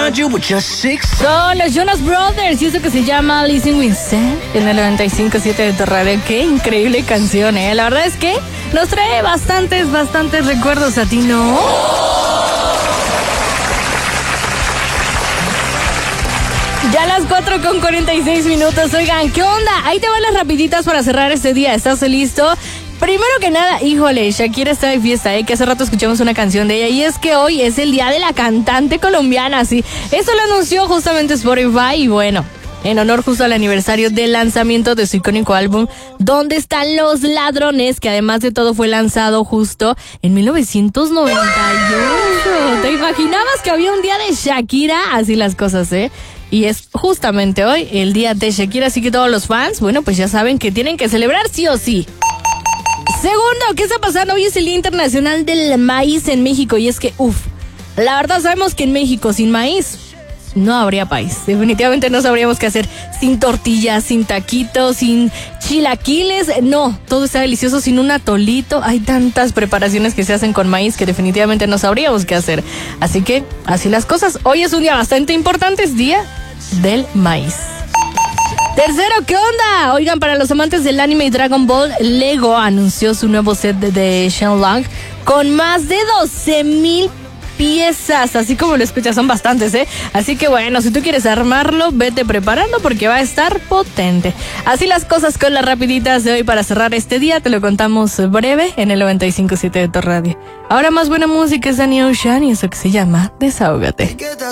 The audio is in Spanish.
Son los Jonas Brothers y eso que se llama Listen Vincent en el 95.7 de tu radio. Qué increíble canción, ¿eh? La verdad es que nos trae bastantes recuerdos a ti, ¿no? Ya las 4:46. Oigan, ¿qué onda? Ahí te van las rapiditas para cerrar este día. ¿Estás listo? Primero que nada, híjole, Shakira está de fiesta, que hace rato escuchamos una canción de ella, y es que hoy es el día de la cantante colombiana, sí. Eso lo anunció justamente Spotify, y bueno, en honor justo al aniversario del lanzamiento de su icónico álbum ¿Dónde están los ladrones?, que además de todo fue lanzado justo en 1998. ¿Te imaginabas que había un día de Shakira? Así las cosas, y es justamente hoy el día de Shakira, así que todos los fans, bueno, pues ya saben que tienen que celebrar sí o sí. Segundo, ¿qué está pasando? Hoy es el Día Internacional del Maíz en México, y es que, la verdad sabemos que en México sin maíz no habría país. Definitivamente no sabríamos qué hacer sin tortillas, sin taquitos, sin chilaquiles. No, todo está delicioso sin un atolito. Hay tantas preparaciones que se hacen con maíz que definitivamente no sabríamos qué hacer. Así que, así las cosas. Hoy es un día bastante importante, es Día del Maíz. Tercero, ¿qué onda? Oigan, para los amantes del anime y Dragon Ball, Lego anunció su nuevo set de Shenlong con más de 12,000 piezas, así como lo escuchas, son bastantes, Así que bueno, si tú quieres armarlo, vete preparando porque va a estar potente. Así las cosas con las rapiditas de hoy para cerrar este día, te lo contamos breve en el 95.7 de tu radio. Ahora más buena música es Danny Ocean y eso que se llama Desahógate.